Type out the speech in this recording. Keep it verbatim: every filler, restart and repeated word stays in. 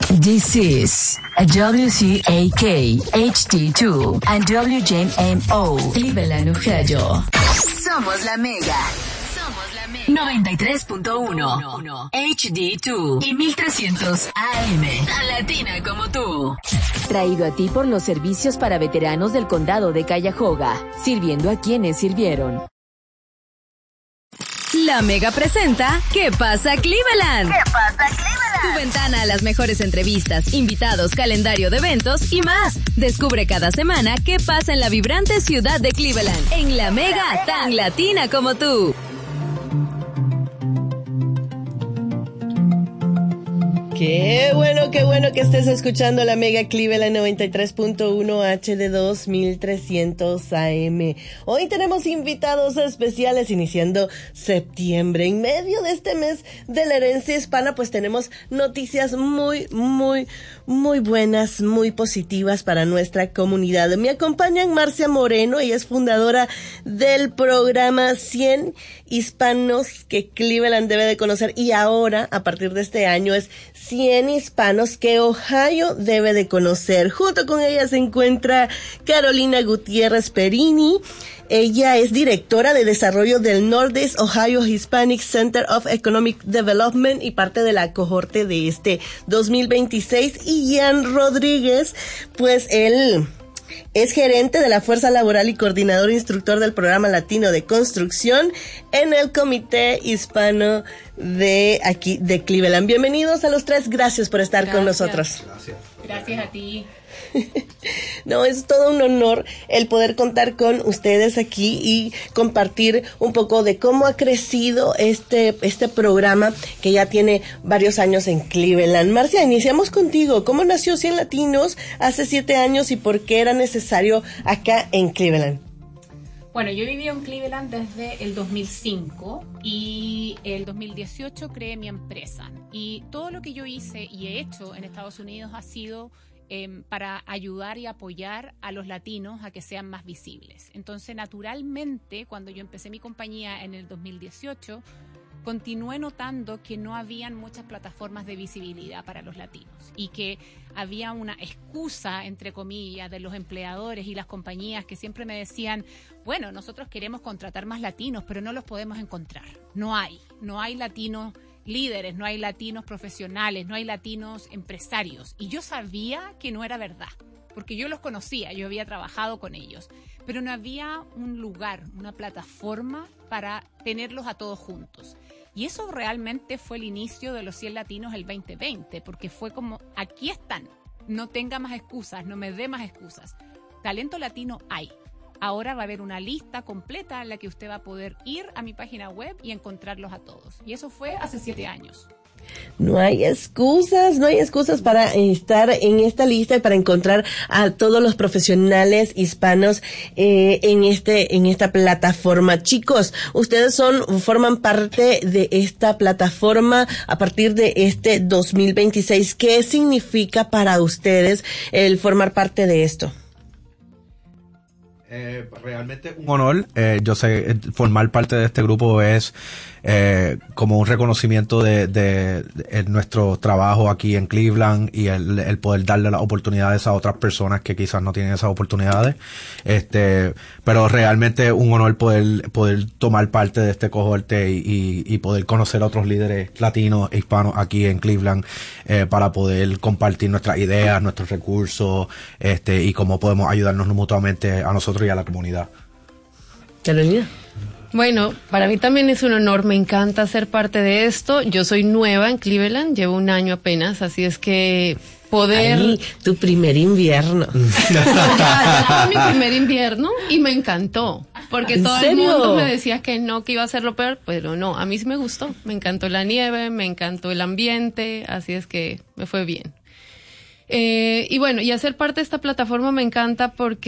This is a W C A K H D two and W J M O Cleveland, Ohio. Somos la Mega. Somos la Mega. noventa y tres punto uno H D dos y mil trescientos A M. Tan latina como tú. Traído a ti por los servicios para veteranos del condado de Cuyahoga, sirviendo a quienes sirvieron. La Mega presenta ¿Qué pasa Cleveland? ¿Qué pasa Cleveland? Tu ventana a las mejores entrevistas, invitados, calendario de eventos y más. Descubre cada semana qué pasa en la vibrante ciudad de Cleveland. En La Mega, tan latina como tú. Qué bueno, qué bueno que estés escuchando la Mega Cleveland noventa y tres punto uno H D dos mil trescientos A M. Hoy tenemos invitados especiales iniciando septiembre. En medio de este mes de la herencia hispana, pues tenemos noticias muy, muy, muy buenas, muy positivas para nuestra comunidad. Me acompañan Marcia Moreno, ella es fundadora del programa cien hispanos que Cleveland debe de conocer, y ahora, a partir de este año, es cien hispanos que Ohio debe de conocer. Junto con ella se encuentra Carolina Gutiérrez Perini. Ella es directora de desarrollo del Northeast Ohio Hispanic Center of Economic Development y parte de la cohorte de este dos mil veintiséis. Y Ian Rodríguez, pues él es gerente de la Fuerza Laboral y coordinador instructor del Programa Latino de Construcción en el Comité Hispano de aquí de Cleveland. Bienvenidos a los tres, gracias por estar gracias. con nosotros. Gracias. Gracias a ti. No, es todo un honor el poder contar con ustedes aquí y compartir un poco de cómo ha crecido este este programa que ya tiene varios años en Cleveland. Marcia, iniciamos contigo. ¿Cómo nació cien Latinos hace siete años y por qué era necesario acá en Cleveland? Bueno, yo viví en Cleveland desde el dos mil cinco y el dos mil dieciocho creé mi empresa. Y todo lo que yo hice y he hecho en Estados Unidos ha sido Eh, para ayudar y apoyar a los latinos a que sean más visibles. Entonces, naturalmente, cuando yo empecé mi compañía en el dos mil dieciocho, continué notando que no habían muchas plataformas de visibilidad para los latinos y que había una excusa, entre comillas, de los empleadores y las compañías que siempre me decían, bueno, nosotros queremos contratar más latinos, pero no los podemos encontrar. No hay, no hay latinos líderes, no hay latinos profesionales, no hay latinos empresarios. Y yo sabía que no era verdad, porque yo los conocía, yo había trabajado con ellos, pero no había un lugar, una plataforma para tenerlos a todos juntos. Y eso realmente fue el inicio de los cien latinos el veinte veinte, porque fue como, aquí están, no tenga más excusas, no me dé más excusas. Talento latino hay. Ahora va a haber una lista completa en la que usted va a poder ir a mi página web y encontrarlos a todos. Y eso fue hace siete años. No hay excusas, no hay excusas para estar en esta lista y para encontrar a todos los profesionales hispanos eh, en este en esta plataforma. Chicos, ustedes son forman parte de esta plataforma a partir de este dos mil veintiséis. ¿Qué significa para ustedes el formar parte de esto? Eh, realmente un honor. Eh, yo sé, formar parte de este grupo es eh, como un reconocimiento de, de, de nuestro trabajo aquí en Cleveland y el, el poder darle las oportunidades a otras personas que quizás no tienen esas oportunidades. Este, pero realmente un honor poder poder tomar parte de este cohorte y, y, y poder conocer a otros líderes latinos e hispanos aquí en Cleveland eh, para poder compartir nuestras ideas, nuestros recursos, este, y cómo podemos ayudarnos mutuamente a nosotros y a la comunidad. Carolina. Bueno, para mí también es un honor, me encanta ser parte de esto. Yo soy nueva en Cleveland, llevo un año apenas, así es que poder... Ay, tu primer invierno. Ya, fue mi primer invierno y me encantó, porque todo el mundo me decía que no, que iba a ser lo peor, pero no, a mí sí me gustó, me encantó la nieve, me encantó el ambiente, así es que me fue bien. Eh, y bueno, y hacer parte de esta plataforma me encanta porque